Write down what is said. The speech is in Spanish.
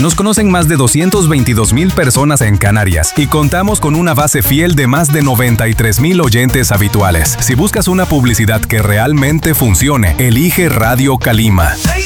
Nos conocen más de 222,000 personas en Canarias y contamos con una base fiel de más de 93,000 oyentes habituales. Si buscas una publicidad que realmente funcione, elige Radio Calima.